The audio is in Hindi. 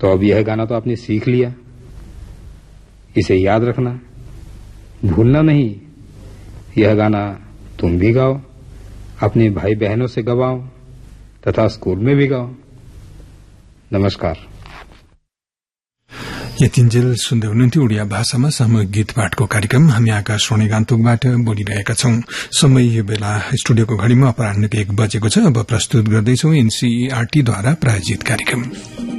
तो अब यह गाना तो आपने सीख लिया, इसे याद रखना, भूलना नहीं। यह गाना तुम भी गाओ, अपने भाई बहनों से गवाओ तथा स्कूल में भी गाओ। नमस्कार। यतिन्जेल सुन्दै हुनुहुन्थ्यो उडिया भाषामा सामूहिक गीत पाठको कार्यक्रम। हामी आकाशवाणी गान्तोकबाट बोलिरहेका छौं। समय यो बेला स्टुडियोको घड़ीमा अपराह्नको 1 बजेको छ। अब प्रस्तुत गर्दैछौं एनसीईआरटी द्वारा प्रायोजित कार्यक्रम।